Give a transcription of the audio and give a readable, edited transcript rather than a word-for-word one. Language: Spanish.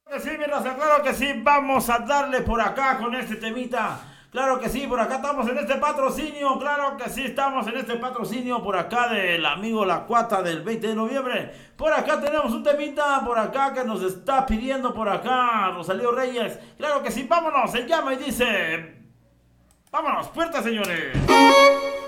Que sí, mi raza, claro que sí, vamos a darle por acá con este temita. Claro que sí, por acá estamos en este patrocinio, claro que sí, estamos en este patrocinio por acá del amigo La Cuata del 20 de noviembre. Por acá tenemos un temita, por acá que nos está pidiendo por acá Rosalío Reyes. Claro que sí, vámonos, se llama y dice... Vámonos, puerta señores.